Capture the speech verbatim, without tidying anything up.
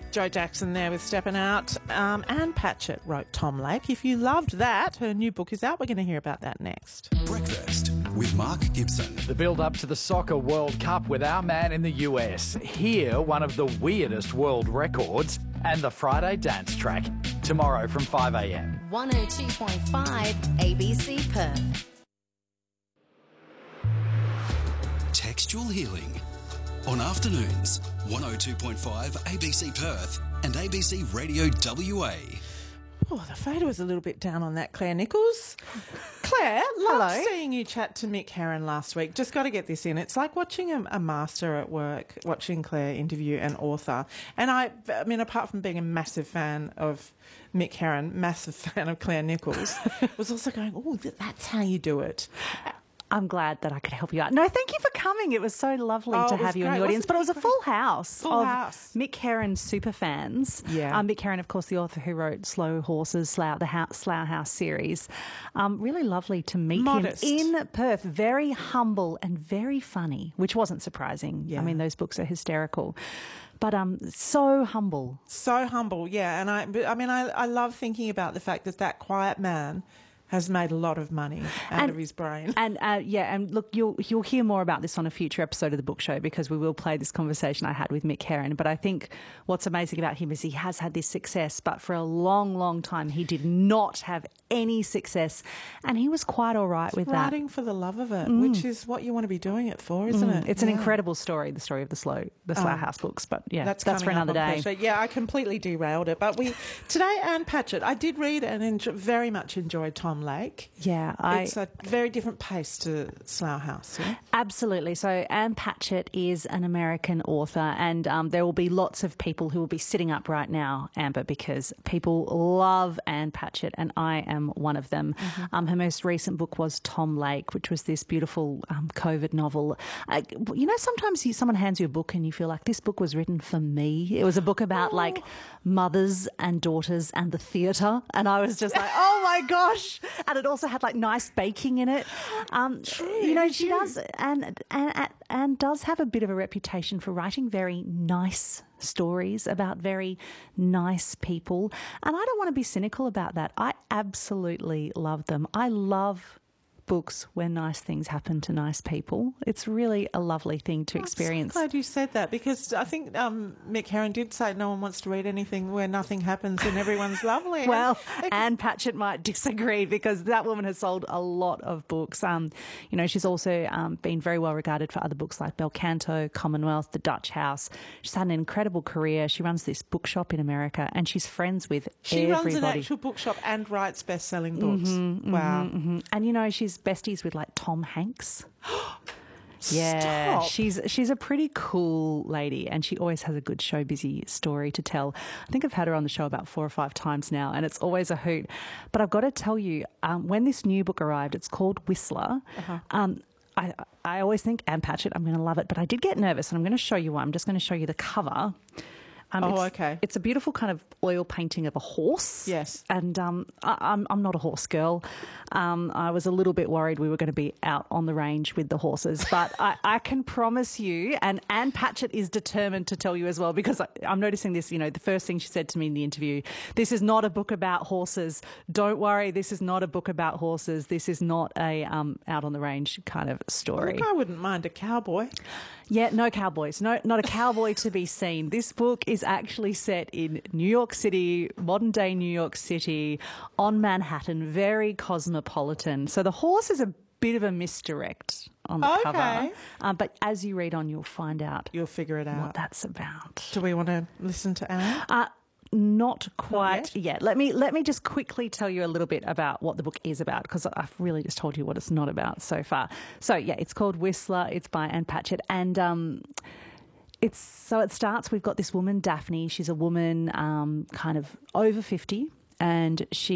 Joe Jackson there with Stepping Out. Um, Anne Patchett wrote Tom Lake. If you loved that, her new book is out. We're going to hear about that next. Breakfast with Mark Gibson. The build-up to the Soccer World Cup with our man in the U S. Here, one of the weirdest world records and the Friday dance track. Tomorrow from five a m. one oh two point five A B C Perth. Textual healing. On afternoons, one oh two point five A B C Perth and A B C Radio W A. Oh, the photo was a little bit down on that, Claire Nichols. Claire, loved Hello. seeing you chat to Mick Herron last week. Just got to get this in. It's like watching a, a master at work, watching Claire interview an author. And I, I mean, apart from being a massive fan of Mick Herron, massive fan of Claire Nichols, was also going, oh, that's how you do it. I'm glad that I could help you out. No, thank you for coming. It was so lovely Oh, to it was have you in great, the audience. wasn't But it it was a great? full house Full of house. Mick Herron super fans. Yeah. Um, Mick Herron, of course, the author who wrote Slow Horses, Slough, the House, Slough House series. Um, really lovely to meet Modest. him in Perth. Very humble and very funny, which wasn't surprising. Yeah. I mean, those books are hysterical. But um, so humble. So humble, yeah. And I, but, I mean, I, I love thinking about the fact that that quiet man has made a lot of money out And- of his brain. And uh, yeah, and look, you'll you'll hear more about this on a future episode of the book show because we will play this conversation I had with Mick Herron. But I think what's amazing about him is he has had this success, but for a long, long time he did not have any success, and he was quite all right with that. Writing for the love of it, which is what you want to be doing it for, isn't it? It's an Yeah. incredible story, the story of the Slow the Slough Oh. House books. But yeah, That's, that's, for coming up another on day. Pleasure. Yeah, I completely derailed it. But we today, Anne Patchett, I did read and enjoy, very much enjoyed Tom Lake. Yeah, I It's a very different pace to Slough House. Yeah? Absolutely. So Anne Patchett is an American author, and um, there will be lots of people who will be sitting up right now, Amber, because people love Anne Patchett, and I am one of them. Mm-hmm. Um, her most recent book was Tom Lake, which was this beautiful um, COVID novel. Uh, you know, sometimes you, someone hands you a book and you feel like this book was written for me. It was a book about Oh. like mothers and daughters and the theatre, and I was just like, oh my gosh! And it also had like nice baking in it. Um, you know, she does, and, and and does have a bit of a reputation for writing very nice stories about very nice people. And I don't want to be cynical about that. I absolutely love them. I love books where nice things happen to nice people. It's really a lovely thing to experience. I'm so glad you said that because I think um, Mick Herron did say no one wants to read anything where nothing happens and everyone's lovely. Well, And- Anne Patchett might disagree because that woman has sold a lot of books. Um, you know, she's also um, been very well regarded for other books like Belcanto, Commonwealth, The Dutch House. She's had an incredible career. She runs this bookshop in America and she's friends with she everybody. runs an actual bookshop and writes best-selling books. Wow. Mhm. And you know, she's besties with like Tom Hanks. Yeah, Stop. she's she's a pretty cool lady, and she always has a good show busy story to tell. I think I've had her on the show about four or five times now, and it's always a hoot. But I've got to tell you, um, when this new book arrived, it's called Whistler. Uh-huh. Um, I, I always think Anne Patchett, I'm going to love it, but I did get nervous, and I'm going to show you one. I'm just going to show you the cover. Um, Oh, it's, okay. It's a beautiful kind of oil painting of a horse. Yes. And um, I, I'm, I'm not a horse girl. Um, I was a little bit worried we were going to be out on the range with the horses. But I, I can promise you, and Anne Patchett is determined to tell you as well, because I, I'm noticing this, you know, the first thing she said to me in the interview, this is not a book about horses. Don't worry, this is not a book about horses. This is not a um, out on the range kind of story. Look, I wouldn't mind a cowboy. Yeah, no cowboys. No, not a cowboy to be seen. This book is actually set in New York City, modern day New York City, on Manhattan, very cosmopolitan. So the horse is a bit of a misdirect on the Okay. cover. Um, but as you read on, you'll find out You'll figure it what out. that's about. Do we want to listen to Anne? Uh, not quite yet? yet. Let me let me just quickly tell you a little bit about what the book is about, because I've really just told you what it's not about so far. So yeah, it's called Whistler. It's by Anne Patchett, and um, it's so it starts. We've got this woman, Daphne. She's a woman, um, kind of over fifty, and she